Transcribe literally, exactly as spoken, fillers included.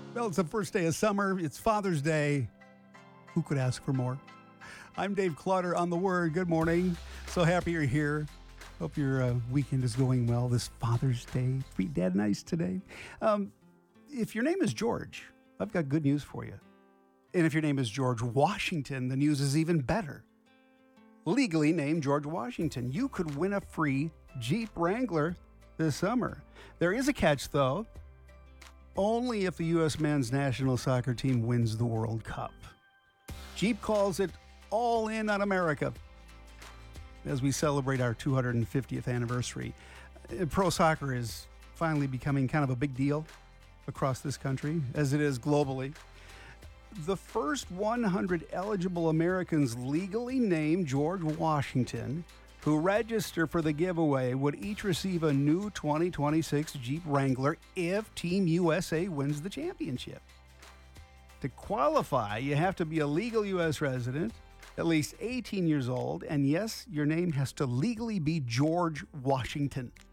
Well, it's the first day of summer. It's Father's Day. Who could ask for more? I'm Dave Clutter on The Word. Good morning. So happy you're here. Hope your uh, weekend is going well this Father's Day. Treat Dad nice today. Um, if your name is George, I've got good news for you. And if your name is George Washington, the news is even better. Legally named George Washington, you could win a free Jeep Wrangler this summer. There is a catch, though. Only if the U S men's national soccer team wins the World Cup. Jeep calls it All In on America as we celebrate our two hundred fiftieth anniversary. Pro soccer is finally becoming kind of a big deal across this country, as it is globally. The first one hundred eligible Americans legally named George Washington who register for the giveaway would each receive a new twenty twenty-six Jeep Wrangler if Team U S A wins the championship. To qualify, you have to be a legal U S resident, at least eighteen years old, and yes, your name has to legally be George Washington.